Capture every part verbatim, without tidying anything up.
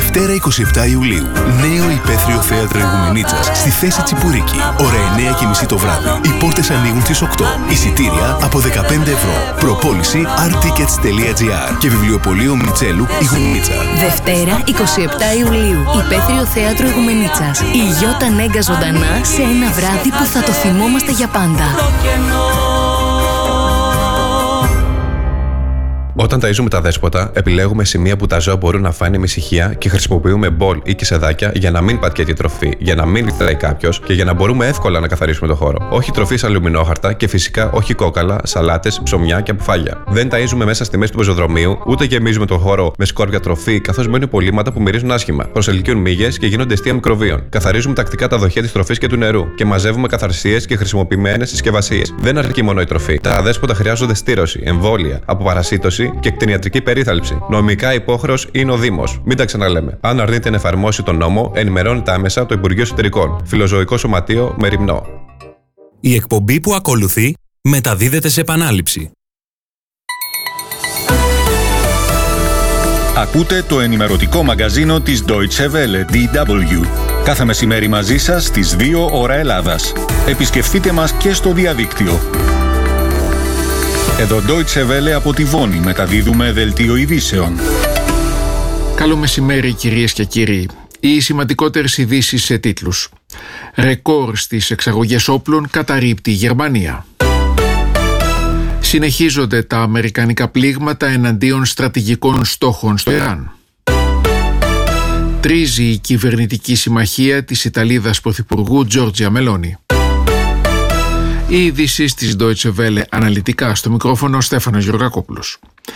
Δευτέρα εικοστή εβδόμη Ιουλίου. Νέο υπαίθριο θέατρο Ιγουμενίτσας στη θέση Τσιπουρίκη. Ώρα εννιά και μισή το βράδυ. Οι πόρτες ανοίγουν στις οκτώ. Εισιτήρια από δεκαπέντε ευρώ. Προπόληση artickets τελεία gr και βιβλιοπωλείο Μιτσέλου Ιγουμενίτσα. Δευτέρα εικοστή εβδόμη Ιουλίου. Υπαίθριο θέατρο Ιγουμενίτσας. Η Γιώτα Νέγκα ζωντανά σε ένα βράδυ που θα το θυμόμαστε για πάντα. Όταν ταΐζουμε τα δέσποτα, επιλέγουμε σημεία που τα ζώα μπορούν να φάνε με ησυχία και χρησιμοποιούμε μπολ ή κισεδάκια για να μην πατιέται η τροφή, για να μην τρέχει κάποιος και για να μπορούμε εύκολα να καθαρίσουμε το χώρο. Όχι τροφή σε αλουμινόχαρτα και φυσικά όχι κόκαλα, σαλάτες, ψωμιά και αποφάγια. Δεν ταΐζουμε μέσα στη μέση του πεζοδρομίου, ούτε γεμίζουμε τον χώρο με σκόρπια τροφή, καθώς μένουν υπολείμματα που μυρίζουν άσχημα. Προσελκύουν μύγες και γίνονται αιστεία μικροβίων. Καθαρίζουμε τακτικά τα δοχεία της τροφής και του νερού και μαζεύουμε καθαρσίες και χρησιμοποιημένες συσκευασίες. Δεν αρκεί μόνο η τροφή. Τα δέσποτα χρειάζονται στήρωση, εμβόλια, αποπαρασίτωση και κτηνιατρική περίθαλψη. Νομικά υπόχρεος είναι ο Δήμος. Μην τα ξαναλέμε. Αν αρνείται να εφαρμόσει τον νόμο, ενημερώνεται άμεσα το Υπουργείο Εσωτερικών. Φιλοζωικό Σωματείο Μεριμνό. Η εκπομπή που ακολουθεί μεταδίδεται σε επανάληψη. Ακούτε το ενημερωτικό μαγκαζίνο της Deutsche Welle ντι ντάμπλιου. Κάθε μεσημέρι μαζί σας στις δύο ώρα Ελλάδας. Επισκεφτείτε μας και στο διαδίκτυο. Εδώ Deutsche Welle από τη Βόνη μεταδίδουμε δελτίο ειδήσεων. Καλό μεσημέρι κυρίες και κύριοι. Οι σημαντικότερες ειδήσεις σε τίτλους. Ρεκόρ στις εξαγωγές όπλων καταρρίπτει η Γερμανία. Συνεχίζονται τα αμερικανικά πλήγματα εναντίον στρατηγικών στόχων στο Ιράν. Τρίζει η κυβερνητική συμμαχία της Ιταλίδας Πρωθυπουργού Τζόρτζια Μελόνι. Οι ειδήσεις της Deutsche Welle αναλυτικά, στο μικρόφωνο Στέφανος Γεωργακόπουλος.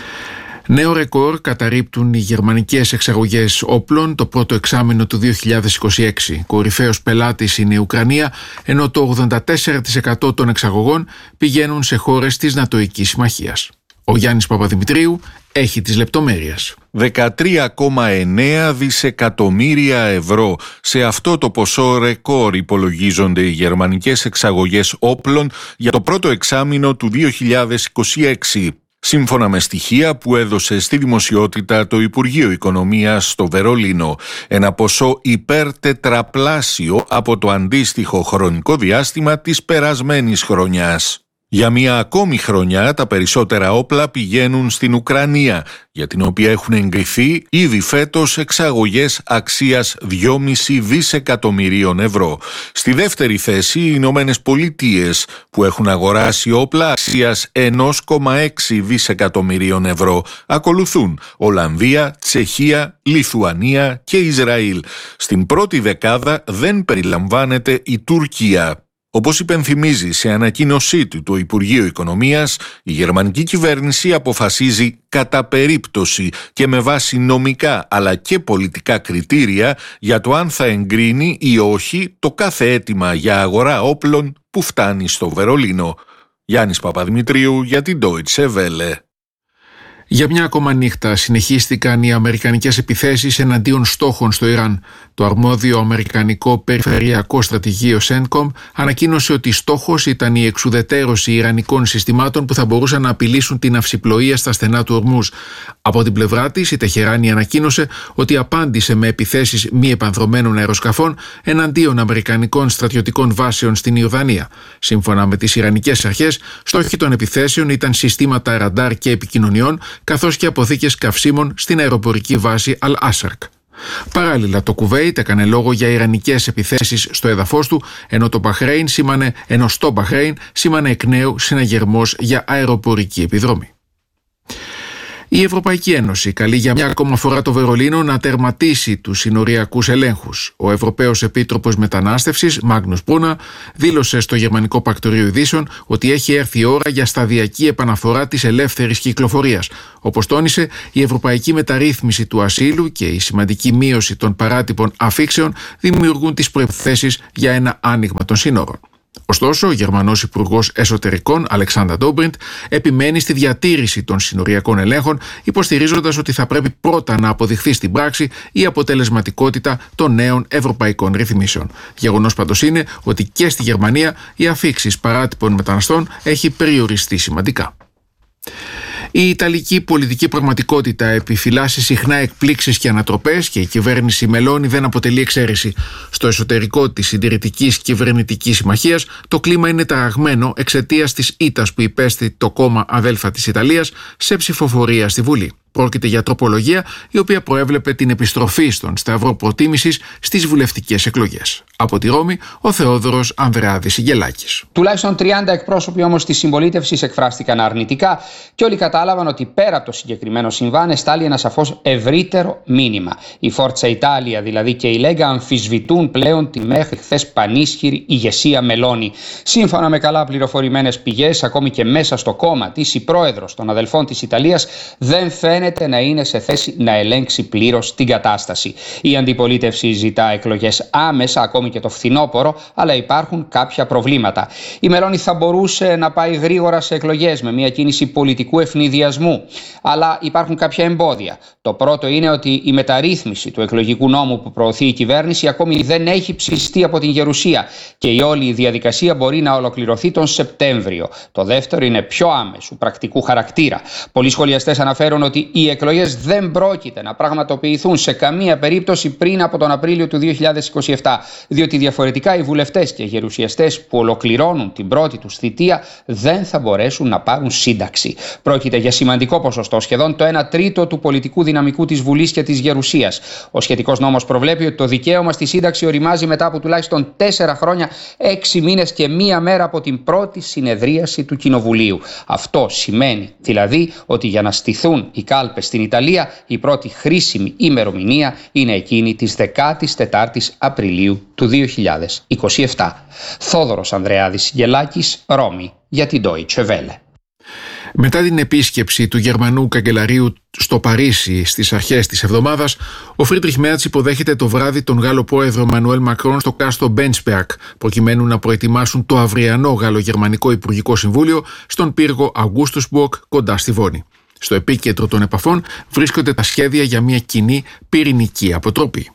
Νέο ρεκόρ καταρρίπτουν οι γερμανικές εξαγωγές όπλων το πρώτο εξάμηνο του δύο χιλιάδες είκοσι έξι. Κορυφαίος πελάτης είναι η Ουκρανία, ενώ το ογδόντα τέσσερα τοις εκατό των εξαγωγών πηγαίνουν σε χώρες της Νατοϊκής Συμμαχίας. Ο Γιάννης Παπαδημητρίου έχει τις λεπτομέρειες. δεκατρία κόμμα εννέα δισεκατομμύρια ευρώ. Σε αυτό το ποσό ρεκόρ υπολογίζονται οι γερμανικές εξαγωγές όπλων για το πρώτο εξάμηνο του δύο χιλιάδες είκοσι έξι. Σύμφωνα με στοιχεία που έδωσε στη δημοσιότητα το Υπουργείο Οικονομίας στο Βερολίνο, ένα ποσό υπερτετραπλάσιο από το αντίστοιχο χρονικό διάστημα της περασμένης χρονιάς. Για μία ακόμη χρονιά τα περισσότερα όπλα πηγαίνουν στην Ουκρανία, για την οποία έχουν εγκριθεί ήδη φέτος εξαγωγές αξίας δυόμισι δισεκατομμυρίων ευρώ. Στη δεύτερη θέση οι Ηνωμένες Πολιτείες, που έχουν αγοράσει όπλα αξίας ένα κόμμα έξι δισεκατομμυρίων ευρώ. Ακολουθούν Ολλανδία, Τσεχία, Λιθουανία και Ισραήλ. Στην πρώτη δεκάδα δεν περιλαμβάνεται η Τουρκία. Όπως υπενθυμίζει σε ανακοίνωσή του το Υπουργείο Οικονομίας, η γερμανική κυβέρνηση αποφασίζει κατά περίπτωση και με βάση νομικά αλλά και πολιτικά κριτήρια για το αν θα εγκρίνει ή όχι το κάθε αίτημα για αγορά όπλων που φτάνει στο Βερολίνο. Γιάννης Παπαδημητρίου για την Deutsche Welle. Για μια ακόμα νύχτα συνεχίστηκαν οι αμερικανικές επιθέσεις εναντίον στόχων στο Ιράν. Το αρμόδιο αμερικανικό περιφερειακό στρατηγείο σέντκομ ανακοίνωσε ότι στόχος ήταν η εξουδετέρωση ιρανικών συστημάτων που θα μπορούσαν να απειλήσουν την ναυσιπλοεία στα στενά του Ορμούζ. Από την πλευρά της, η Τεχεράνη ανακοίνωσε ότι απάντησε με επιθέσεις μη επανδρωμένων αεροσκαφών εναντίον αμερικανικών στρατιωτικών βάσεων στην Ιορδανία. Σύμφωνα με τις ιρανικές αρχές, στόχοι των επιθέσεων ήταν συστήματα ραντάρ και επικοινωνιών, καθώς και αποθήκες καυσίμων στην αεροπορική βάση Αλ-Άσαρκ. Παράλληλα, το Κουβέιτ έκανε λόγο για ιρανικές επιθέσεις στο έδαφος του, ενώ, το Μπαχρέιν σήμανε, ενώ στο Μπαχρέιν σήμανε εκ νέου συναγερμός για αεροπορική επιδρομή. Η Ευρωπαϊκή Ένωση καλεί για μια ακόμα φορά το Βερολίνο να τερματίσει τους συνοριακούς ελέγχους. Ο Ευρωπαίος Επίτροπος Μετανάστευσης, Μάγνους Μπρούνα, δήλωσε στο Γερμανικό Πρακτορείο Ειδήσεων ότι έχει έρθει η ώρα για σταδιακή επαναφορά της ελεύθερης κυκλοφορίας. Όπως τόνισε, η ευρωπαϊκή μεταρρύθμιση του ασύλου και η σημαντική μείωση των παράτυπων αφήξεων δημιουργούν τις προϋποθέσεις για ένα άνοιγμα των σύνορων. Ωστόσο, ο Γερμανός Υπουργός Εσωτερικών, Αλεξάνδρα Ντόμπριντ, επιμένει στη διατήρηση των συνοριακών ελέγχων, υποστηρίζοντας ότι θα πρέπει πρώτα να αποδειχθεί στην πράξη η αποτελεσματικότητα των νέων ευρωπαϊκών ρυθμίσεων. Γεγονός πάντως είναι ότι και στη Γερμανία οι αφήξεις παράτυπων μεταναστών έχει περιοριστεί σημαντικά. Η Ιταλική πολιτική πραγματικότητα επιφυλάσσει συχνά εκπλήξεις και ανατροπές και η κυβέρνηση Μελώνη δεν αποτελεί εξαίρεση. Στο εσωτερικό της συντηρητικής κυβερνητικής συμμαχίας το κλίμα είναι ταραγμένο εξαιτίας της ήττας που υπέστη το κόμμα αδέλφα της Ιταλίας σε ψηφοφορία στη Βουλή. Πρόκειται για τροπολογία η οποία προέβλεπε την επιστροφή στον σταυρό προτίμησης στις βουλευτικές εκλογές. Από τη Ρώμη, ο Θεόδωρος Ανδρεάδης Σιγγελάκης. Τουλάχιστον τριάντα εκπρόσωποι όμως της συμπολίτευσης εκφράστηκαν αρνητικά και όλοι κατάλαβαν ότι πέρα από το συγκεκριμένο συμβάν εστάλει ένα σαφώς ευρύτερο μήνυμα. Η Φόρτσα Ιτάλια δηλαδή και η Λέγκα αμφισβητούν πλέον τη μέχρι χθες πανίσχυρη ηγεσία Μελώνη. Σύμφωνα με καλά πληροφορημένες πηγές, ακόμη και μέσα στο κόμμα της, η πρόεδρος των αδελφών της Ιταλίας δεν φαίνεται να είναι σε θέση να ελέγξει πλήρως την κατάσταση. Η αντιπολίτευση ζητά εκλογές άμεσα, ακόμη και το φθινόπωρο, αλλά υπάρχουν κάποια προβλήματα. Η Μελώνη θα μπορούσε να πάει γρήγορα σε εκλογές με μια κίνηση πολιτικού ευνηδιασμού, αλλά υπάρχουν κάποια εμπόδια. Το πρώτο είναι ότι η μεταρρύθμιση του εκλογικού νόμου που προωθεί η κυβέρνηση ακόμη δεν έχει ψηφιστεί από την Γερουσία και η όλη η διαδικασία μπορεί να ολοκληρωθεί τον Σεπτέμβριο. Το δεύτερο είναι πιο άμεσου πρακτικού χαρακτήρα. Πολλοί σχολιαστές αναφέρουν ότι οι εκλογές δεν πρόκειται να πραγματοποιηθούν σε καμία περίπτωση πριν από τον Απρίλιο του δύο χιλιάδες είκοσι επτά, διότι διαφορετικά οι βουλευτές και οι γερουσιαστές που ολοκληρώνουν την πρώτη τους θητεία δεν θα μπορέσουν να πάρουν σύνταξη. Πρόκειται για σημαντικό ποσοστό, σχεδόν το ένα τρίτο του πολιτικού δυναμικού της Βουλής και της Γερουσίας. Ο σχετικός νόμος προβλέπει ότι το δικαίωμα στη σύνταξη οριμάζει μετά από τουλάχιστον τέσσερα χρόνια, έξι μήνες και μία μέρα από την πρώτη συνεδρίαση του Κοινοβουλίου. Αυτό σημαίνει δηλαδή ότι για να στηθούν οι κάλπες στην Ιταλία, η πρώτη χρήσιμη ημερομηνία είναι εκείνη της δεκάτης τετάρτης Απριλίου του δύο χιλιάδες είκοσι επτά. Θόδωρος Ανδρεάδης Σιγγελάκης, Ρώμη, για την Deutsche Welle. Μετά την επίσκεψη του Γερμανού καγκελαρίου στο Παρίσι στις αρχές της εβδομάδας, ο Φρίντριχ Μέρτς υποδέχεται το βράδυ τον Γάλλο πρόεδρο Μανουέλ Μακρόν στο κάστρο Μπένσπερκ, προκειμένου να προετοιμάσουν το αυριανό Γαλλογερμανικό Υπουργικό Συμβούλιο στον πύργο Αυγούστουσμπουργκ κοντά στη Βόνη. Στο επίκεντρο των επαφών βρίσκονται τα σχέδια για μια κοινή πυρηνική αποτροπή.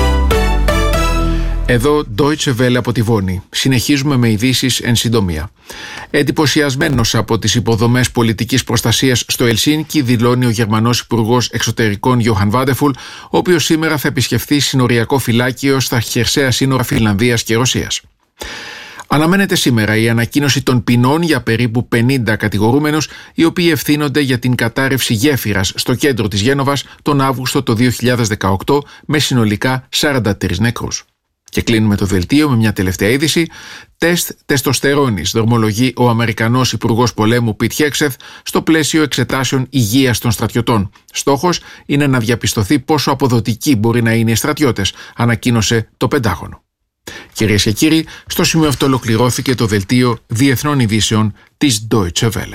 Εδώ Deutsche Welle από τη Βόνη. Συνεχίζουμε με ειδήσεις εν συντομία. Εντυπωσιασμένος από τις υποδομές πολιτικής προστασίας στο Ελσίνκι, δηλώνει ο Γερμανός Υπουργός Εξωτερικών Γιόχαν Βάντεφουλ, ο οποίος σήμερα θα επισκεφθεί συνοριακό φυλάκιο στα χερσαία σύνορα Φινλανδίας και Ρωσίας. Αναμένεται σήμερα η ανακοίνωση των ποινών για περίπου πενήντα κατηγορούμενους, οι οποίοι ευθύνονται για την κατάρρευση γέφυρας στο κέντρο της Γένοβας τον Αύγουστο το δύο χιλιάδες δεκαοκτώ, με συνολικά σαράντα τρεις νεκρούς. Και κλείνουμε το δελτίο με μια τελευταία είδηση. Τεστ τεστοστερόνης δρομολογεί ο Αμερικανός Υπουργός Πολέμου Πιτ Χέξεθ στο πλαίσιο εξετάσεων υγείας των στρατιωτών. Στόχος είναι να διαπιστωθεί πόσο αποδοτικοί μπορεί να είναι οι στρατιώτες, ανακοίνωσε το Πεντάγωνο. Κυρίες και κύριοι, στο σημείο αυτό ολοκληρώθηκε το δελτίο Διεθνών Ειδήσεων της Deutsche Welle.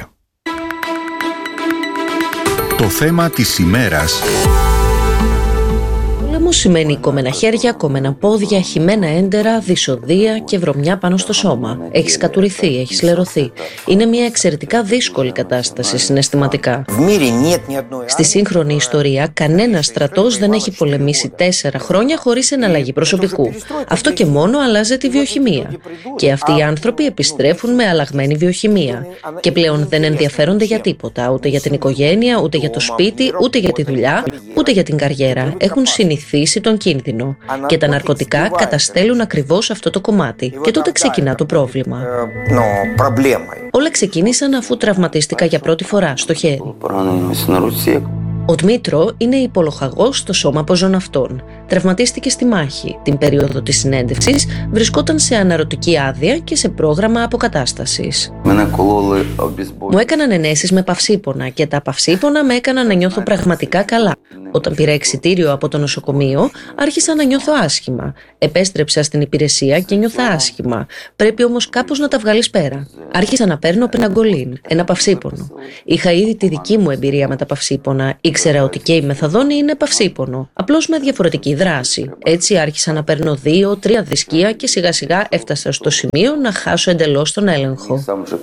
Το θέμα της ημέρας. Πόλεμος σημαίνει κομμένα χέρια, κομμένα πόδια, χυμένα έντερα, δυσοδεία και βρωμιά πάνω στο σώμα. Έχεις κατουρηθεί, έχεις λερωθεί. Είναι μια εξαιρετικά δύσκολη κατάσταση συναισθηματικά. Στη σύγχρονη ιστορία, κανένας στρατός δεν έχει πολεμήσει τέσσερα χρόνια χωρίς εναλλαγή προσωπικού. Αυτό και μόνο αλλάζει τη βιοχημία. Και αυτοί οι άνθρωποι επιστρέφουν με αλλαγμένη βιοχημία. Και πλέον δεν ενδιαφέρονται για τίποτα, ούτε για την οικογένεια, ούτε για το σπίτι, ούτε για τη δουλειά, ούτε για την καριέρα. Έχουν συνηθίσει τον κίνδυνο και τα ναρκωτικά καταστέλουν ακριβώς αυτό το κομμάτι και τότε ξεκινά το πρόβλημα. Όλα ξεκίνησαν αφού τραυματίστηκα για πρώτη φορά στο χέρι. Ο Δμήτρο είναι υπολοχαγός στο σώμα αποζωναυτών. Τραυματίστηκε στη μάχη. Την περίοδο της συνέντευξης βρισκόταν σε αναρωτική άδεια και σε πρόγραμμα αποκατάστασης. Μου έκαναν ενέσεις με παυσίπονα και τα παυσίπονα με έκαναν να νιώθω πραγματικά καλά. Όταν πήρα εξιτήριο από το νοσοκομείο, άρχισα να νιώθω άσχημα. Επέστρεψα στην υπηρεσία και νιώθα άσχημα. Πρέπει όμως κάπως να τα βγάλεις πέρα. Άρχισα να παίρνω πεναγκολίν, ένα παυσίπονο. Είχα ήδη τη δική μου εμπειρία με τα παυσίπονα. Ήξερα ότι και η μεθαδόνη είναι παυσίπονο, απλώς με διαφορετική δράση. Έτσι άρχισα να παίρνω δύο, τρία δισκία και σιγά σιγά έφτασα στο σημείο να χάσω εντελώς τον έλεγχο.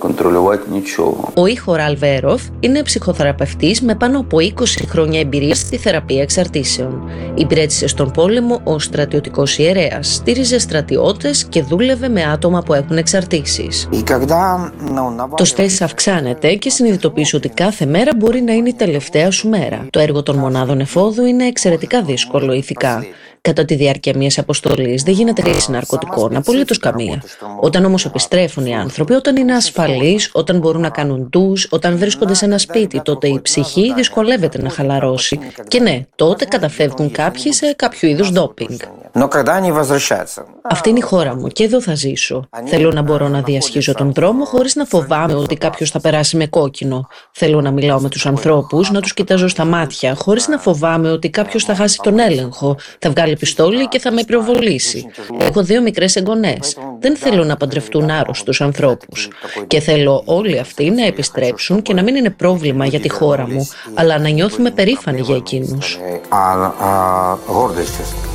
Ο Ήχορ Αλβέροφ είναι ψυχοθεραπευτής με πάνω από είκοσι χρόνια εμπειρία στη θεραπεία εξαρτήσεων. Υπηρέτησε στον πόλεμο ως στρατιωτικός ιερέας, στήριζε στρατιώτες και δούλευε με άτομα που έχουν εξαρτήσεις. Το στρες αυξάνεται και συνειδητοποιείς ότι κάθε μέρα μπορεί να είναι η τελευταία σου μέρα. Το έργο των μονάδων εφόδου είναι εξαιρετικά δύσκολο ηθικά. Κατά τη διάρκεια μιας αποστολής δεν γίνεται χρήση ναρκωτικών, απολύτως καμία. Όταν όμως επιστρέφουν οι άνθρωποι, όταν είναι ασφαλείς, όταν μπορούν να κάνουν ντους, όταν βρίσκονται σε ένα σπίτι, τότε η ψυχή δυσκολεύεται να χαλαρώσει. Και ναι, τότε καταφεύγουν κάποιοι σε κάποιο είδους ντόπινγκ. Αυτή είναι η χώρα μου και εδώ θα ζήσω. Θέλω να μπορώ να διασχίζω τον δρόμο χωρίς να φοβάμαι ότι κάποιος θα περάσει με κόκκινο. Θέλω να μιλάω με τους ανθρώπους, να τους κοιτάζω στα μάτια, χωρίς να φοβάμαι ότι κάποιος θα χάσει τον έλεγχο, θα βγάλει πιστόλι και θα με πυροβολήσει. Έχω δύο μικρές εγγονές. Δεν θέλω να παντρευτούν άρρωστους ανθρώπους. Και θέλω όλοι αυτοί να επιστρέψουν και να μην είναι πρόβλημα για τη χώρα μου, αλλά να νιώθουμε περήφανοι για εκείνους.